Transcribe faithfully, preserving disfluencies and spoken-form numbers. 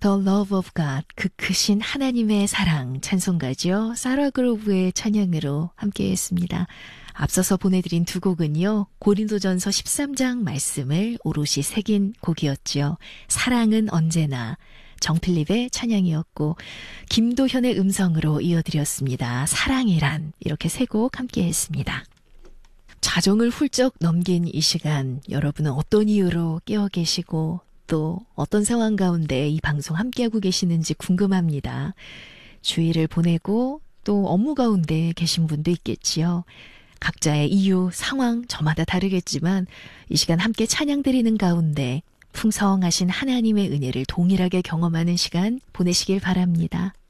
The Love of God, 그 크신 하나님의 사랑 찬송가죠. 사라 그로브의 찬양으로 함께했습니다. 앞서서 보내드린 두 곡은요. 고린도전서 십삼 장 말씀을 오롯이 새긴 곡이었죠. 사랑은 언제나, 정필립의 찬양이었고 김도현의 음성으로 이어드렸습니다. 사랑이란, 이렇게 세 곡 함께했습니다. 자정을 훌쩍 넘긴 이 시간, 여러분은 어떤 이유로 깨어 계시고 또 어떤 상황 가운데 이 방송 함께하고 계시는지 궁금합니다. 주일을 보내고 또 업무 가운데 계신 분도 있겠지요. 각자의 이유, 상황 저마다 다르겠지만 이 시간 함께 찬양 드리는 가운데 풍성하신 하나님의 은혜를 동일하게 경험하는 시간 보내시길 바랍니다.